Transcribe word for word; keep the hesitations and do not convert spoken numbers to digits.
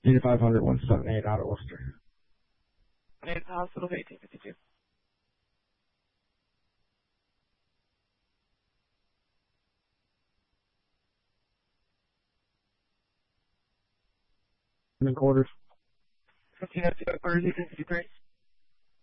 Unit five hundred, one seventy-eight out of Worcester. Name to hospital, eighteen fifty-two. In quarters. fifteen oh two, quarters, eighteen fifty-three.